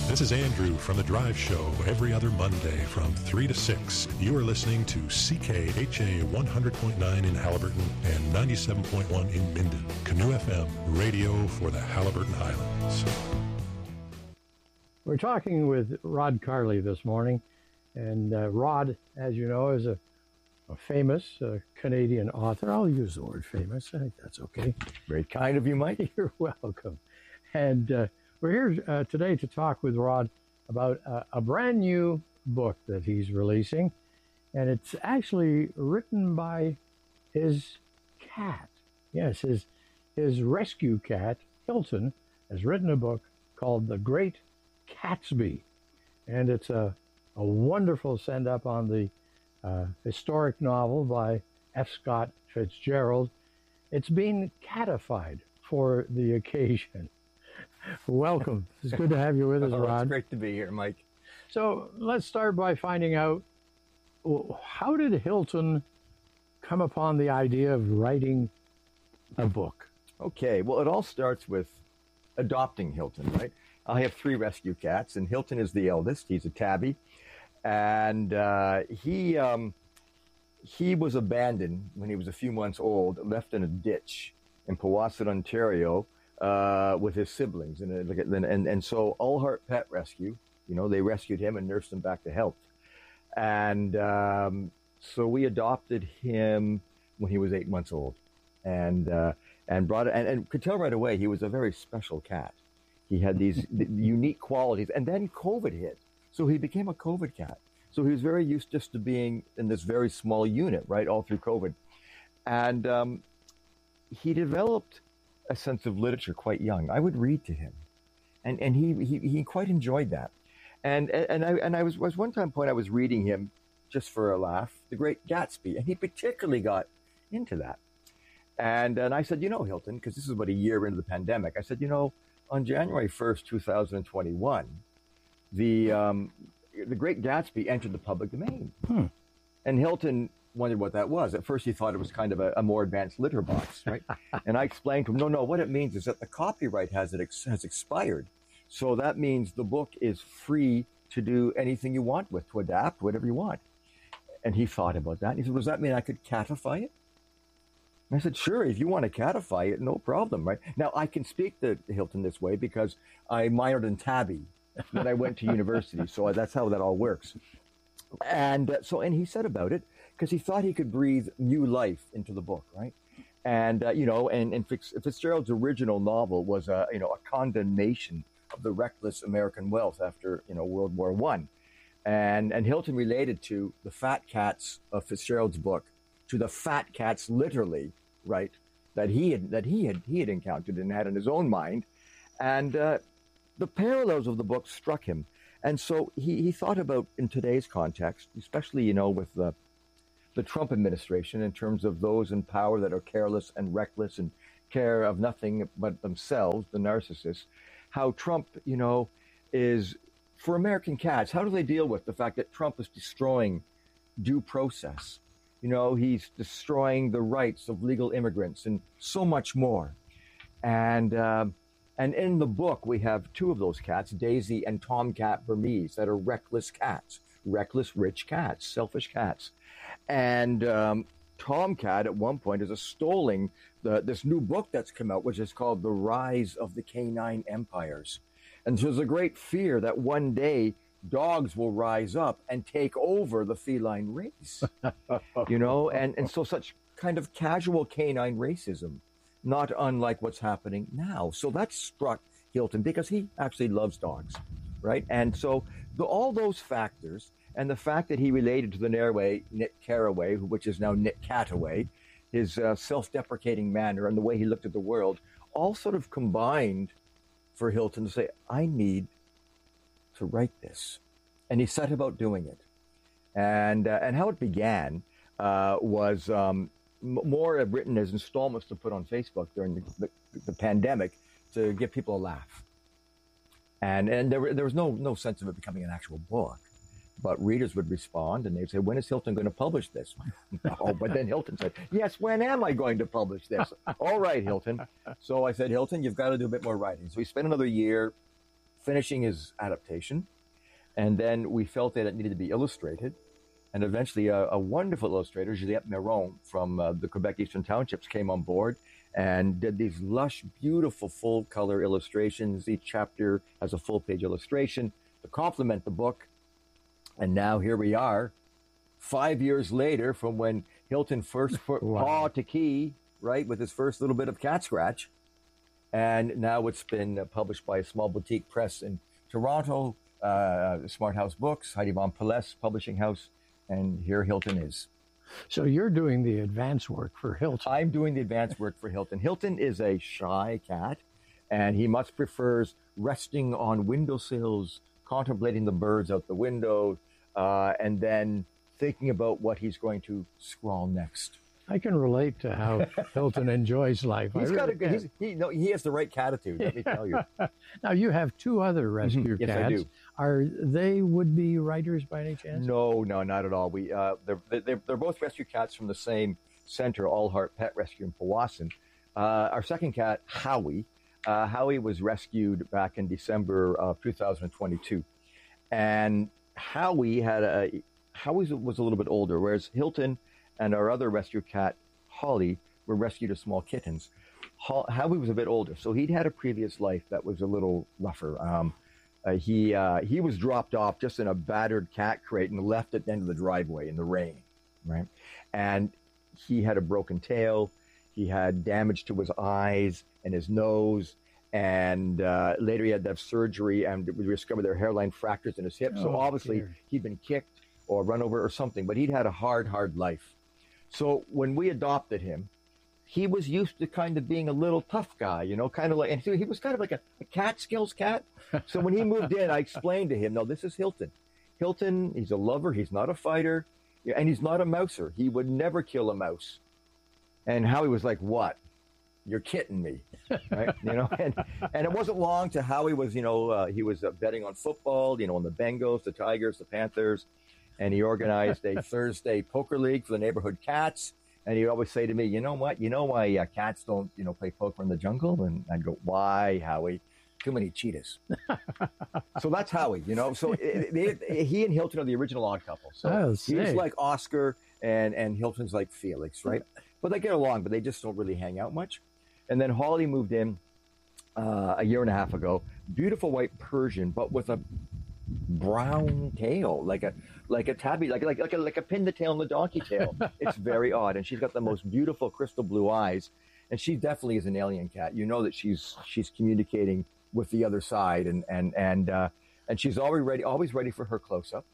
This is Andrew from The Drive Show every other Monday from 3 to 6. You are listening to CKHA 100.9 in Haliburton and 97.1 in Minden. Canoe FM, radio for the Haliburton Highlands. We're talking with Rod Carley this morning. And Rod, as you know, is a famous Canadian author. I'll use the word famous. I think that's okay. Very kind of you, Mike. You're welcome. And we're here today to talk with Rod about a brand new book that he's releasing. And it's actually written by his cat. Yes, his rescue cat, Hilton, has written a book called The Great Catsby. And it's a wonderful send-up on the historic novel by F. Scott Fitzgerald. It's been catified for the occasion. Welcome. It's good to have you with us, Rod. It's great to be here, Mike. So let's start by finding out, how did Hilton come upon the idea of writing a book? Okay, well, it all starts with adopting Hilton, right? I have 3 rescue cats, and Hilton is the eldest. He's a tabby. And he was abandoned when he was a few months old, left in a ditch in Powasset, Ontario, with his siblings. And so All Heart Pet Rescue, they rescued him and nursed him back to health. And so we adopted him when he was 8 months old, and brought it, and could tell right away he was a very special cat. He had these unique qualities, and then COVID hit. So he became a COVID cat. So he was very used just to being in this very small unit, right, all through COVID. And he developed a sense of literature quite young. I would read to him, and he quite enjoyed that. And I was one point I was reading him just for a laugh, The Great Gatsby, and he particularly got into that. And I said, Hilton, because this is about a year into the pandemic, I said, on January 1st, 2021, the Great Gatsby entered the public domain. And Hilton wondered what that was. At first, he thought it was kind of a more advanced litter box, right? And I explained to him, no, what it means is that the copyright has expired. So that means the book is free to do anything you want with, to adapt, whatever you want. And he thought about that. And he said, does that mean I could catify it? And I said, sure, if you want to catify it, no problem, right? Now, I can speak to Hilton this way because I minored in tabby when I went to university. So that's how that all works. And and he said about it because he thought he could breathe new life into the book, right? And, and Fitzgerald's original novel was, a condemnation of the reckless American wealth after, World War I. And Hilton related to the fat cats of Fitzgerald's book to the fat cats, literally, right, that he had encountered and had in his own mind. And the parallels of the book struck him. And so he thought about, in today's context, especially, with the Trump administration, in terms of those in power that are careless and reckless and care of nothing but themselves, the narcissists, how Trump, is, for American cats, how do they deal with the fact that Trump is destroying due process? He's destroying the rights of legal immigrants and so much more. And in the book, we have 2 of those cats, Daisy and Tomcat Burmese, that are reckless cats, reckless rich cats, selfish cats. And Tomcat, at one point, is extolling this new book that's come out, which is called The Rise of the Canine Empires. And there's a great fear that one day dogs will rise up and take over the feline race, and so such kind of casual canine racism, not unlike what's happening now. So that struck Hilton because he actually loves dogs, right? And so all those factors, and the fact that he related to the narrator, Nick Carraway, which is now Nick Cataway, his self-deprecating manner and the way he looked at the world, all sort of combined for Hilton to say, I need to write this. And he set about doing it. And how it began was more written as installments to put on Facebook during the pandemic to give people a laugh. And there was no sense of it becoming an actual book. But readers would respond and they'd say, when is Hilton going to publish this? But then Hilton said, yes, when am I going to publish this? All right, Hilton. So I said, Hilton, you've got to do a bit more writing. So we spent another year finishing his adaptation. And then we felt that it needed to be illustrated. And eventually a wonderful illustrator, Juliette Miron from the Quebec Eastern Townships, came on board and did these lush, beautiful full-color illustrations. Each chapter has a full-page illustration to complement the book. And now here we are, 5 years later from when Hilton first put paw to key, right, with his first little bit of cat scratch. And now it's been published by a small boutique press in Toronto, Smart House Books, Heidi von Pelès Publishing House, and here Hilton is. So you're doing the advance work for Hilton. I'm doing the advance work for Hilton. Hilton is a shy cat, and he much prefers resting on windowsills, contemplating the birds out the window, and then thinking about what he's going to scrawl next. I can relate to how Hilton enjoys life. He has the right cat attitude, let me tell you. Now, you have two other rescue cats. Yes, I do. Are they would-be writers by any chance? No, not at all. They're both rescue cats from the same center, All Heart Pet Rescue in Powassan. Our second cat, Howie. Howie was rescued back in December of 2022. And Howie was a little bit older, whereas Hilton and our other rescue cat, Holly, were rescued as small kittens. Howie was a bit older, so he'd had a previous life that was a little rougher. He was dropped off just in a battered cat crate and left at the end of the driveway in the rain, right? And he had a broken tail. He had damage to his eyes and his nose. And later he had to have surgery, and we discovered there were hairline fractures in his hip. So obviously he'd been kicked or run over or something, but he'd had a hard life. So when we adopted him, he was used to kind of being a little tough guy, kind of like, and he was kind of like a Catskills cat. So when he moved in, I explained to him, no, this is Hilton. Hilton, he's a lover, he's not a fighter, and he's not a mouser. He would never kill a mouse. And Howie was like, what? You're kidding me, right? And it wasn't long to Howie was, he was betting on football, on the Bengals, the Tigers, the Panthers. And he organized a Thursday poker league for the neighborhood cats. And he'd always say to me, you know what? You know why cats don't, play poker in the jungle? And I'd go, why, Howie? Too many cheetahs. So that's Howie, So he and Hilton are the original odd couple. So he's like Oscar and Hilton's like Felix, right? But they get along, but they just don't really hang out much. And then Holly moved in a year and a half ago. Beautiful white Persian, but with a brown tail, like a tabby, like a pin the tail on the donkey tail. It's very odd, and she's got the most beautiful crystal blue eyes, and she definitely is an alien cat. You know that she's communicating with the other side, and she's always ready for her close up,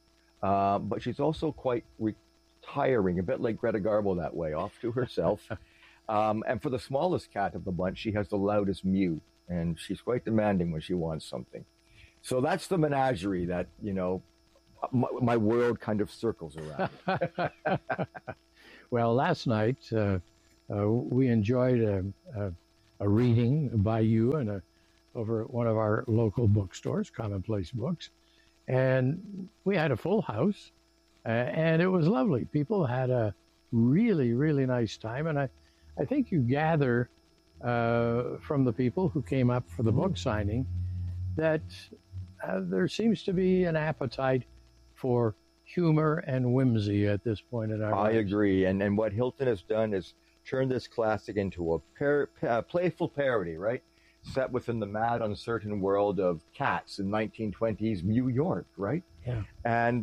but she's also quite retiring, a bit like Greta Garbo that way, off to herself. And for the smallest cat of the bunch, she has the loudest mew, and she's quite demanding when she wants something. So that's the menagerie that, my world kind of circles around. Well, last night we enjoyed a reading by you and over at one of our local bookstores, Commonplace Books. And we had a full house, and it was lovely. People had a really, really nice time. And I think you gather from the people who came up for the book signing that there seems to be an appetite for humor and whimsy at this point in our lives. I agree. And what Hilton has done is turned this classic into a playful parody, right? Set within the mad, uncertain world of cats in 1920s New York, right? Yeah. And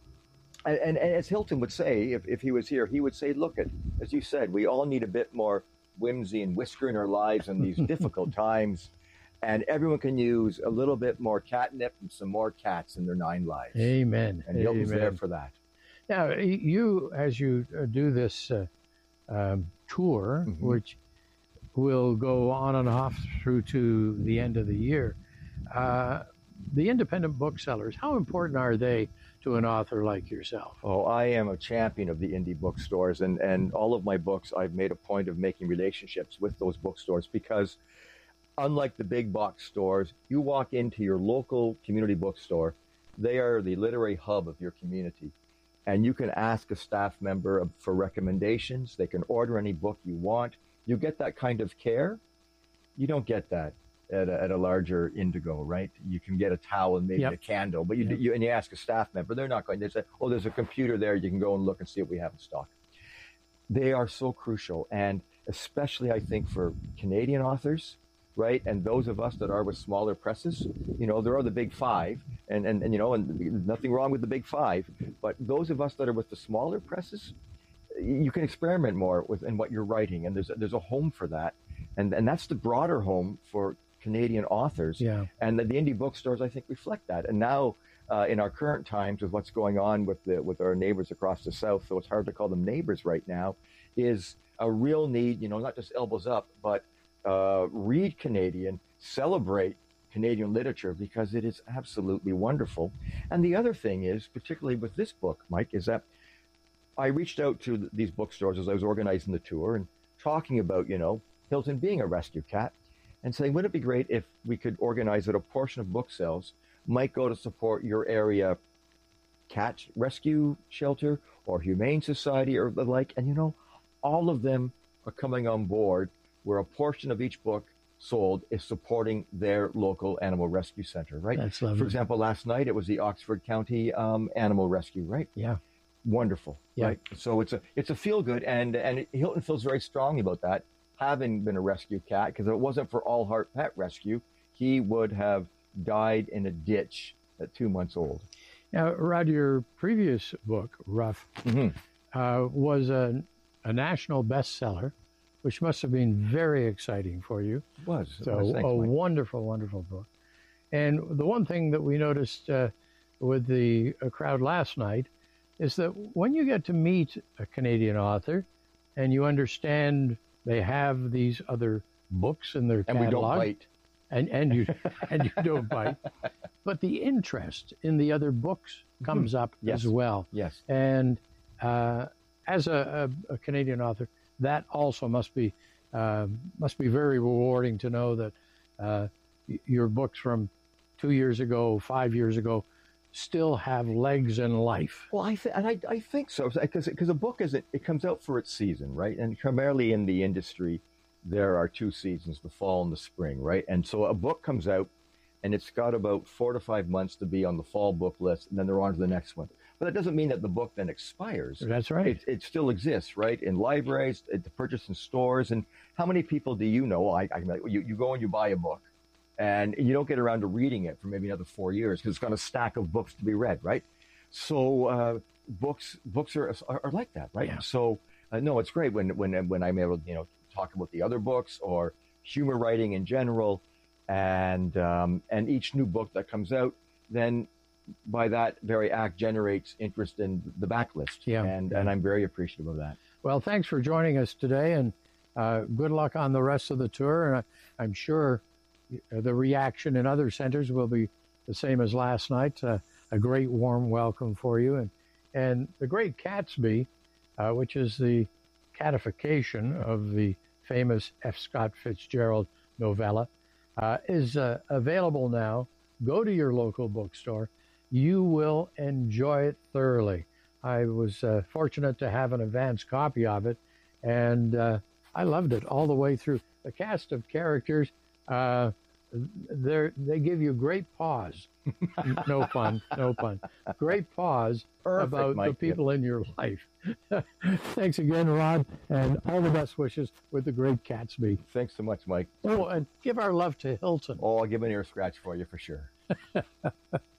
as Hilton would say, if he was here, he would say, look, as you said, we all need a bit more whimsy and whisker in our lives in these difficult times. And everyone can use a little bit more catnip and some more cats in their 9 lives. Amen. And Hilton's there for that. Now, you, as you do this tour, which will go on and off through to the end of the year, the independent booksellers, how important are they to an author like yourself? Oh, I am a champion of the indie bookstores. And all of my books, I've made a point of making relationships with those bookstores because unlike the big box stores, you walk into your local community bookstore, they are the literary hub of your community. And you can ask a staff member for recommendations. They can order any book you want. You get that kind of care. You don't get that at a larger Indigo, right? You can get a towel and maybe Yep. a candle, but Yep. you ask a staff member, they're not going. They say, "Oh, there's a computer there. You can go and look and see what we have in stock." They are so crucial, and especially I think for Canadian authors, right? And those of us that are with smaller presses, there are the big five, and nothing wrong with the big five, but those of us that are with the smaller presses, you can experiment more in what you're writing, and there's a home for that, and that's the broader home for Canadian authors. Yeah. And the indie bookstores, I think, reflect that. And now, in our current times, with what's going on with our neighbors across the south, so it's hard to call them neighbors right now, is a real need. Not just elbows up, but read Canadian, celebrate Canadian literature, because it is absolutely wonderful. And the other thing is, particularly with this book, Mike, is that I reached out to these bookstores as I was organizing the tour and talking about, Hilton being a rescue cat, and saying, wouldn't it be great if we could organize that a portion of book sales might go to support your area cat rescue shelter or humane society or the like. And, all of them are coming on board where a portion of each book sold is supporting their local animal rescue center, right? That's lovely. For example, last night it was the Oxford County Animal Rescue, right? Yeah. Wonderful. Yeah. Right? So it's a feel good, and Hilton feels very strongly about that, having been a rescue cat, because if it wasn't for All Heart Pet Rescue, he would have died in a ditch at 2 months old. Now, Rod, your previous book, Rough, was a national bestseller, which must have been very exciting for you. It was. So Thanks, a Mike. wonderful, wonderful book. And the one thing that we noticed with the crowd last night is that when you get to meet a Canadian author and you understand they have these other books in their And catalog, we don't bite. and you don't bite, but the interest in the other books comes up Yes. as well. Yes. And as a Canadian author, that also must be very rewarding to know that your books from 2 years ago, 5 years ago, still have legs and life. Well, I think so, because a book it comes out for its season, right? And primarily in the industry, there are two seasons, the fall and the spring, right? And so a book comes out, and it's got about 4 to 5 months to be on the fall book list, and then they're on to the next one. But that doesn't mean that the book then expires. That's right. It still exists, right? In libraries, to purchase in stores. And how many people do you know? You go and you buy a book, and you don't get around to reading it for maybe another 4 years because it's got a stack of books to be read, right? So books are like that, right? Yeah. So no, it's great when I'm able to talk about the other books or humor writing in general, and each new book that comes out, then by that very act generates interest in the backlist. Yeah. And I'm very appreciative of that. Well, thanks for joining us today, and good luck on the rest of the tour. And I'm sure the reaction in other centers will be the same as last night. A great warm welcome for you. And The Great Gatsby, which is the catification of the famous F. Scott Fitzgerald novella, is available now. Go to your local bookstore. You will enjoy it thoroughly. I was fortunate to have an advance copy of it, and I loved it all the way through. The cast of characters, they give you great pause. No pun. Great pause Perfect, about Mike. the people in your life. Thanks again, Rod, and all the best wishes with The Great Gatsby. Thanks so much, Mike. Oh, and give our love to Hilton. Oh, I'll give an ear scratch for you for sure.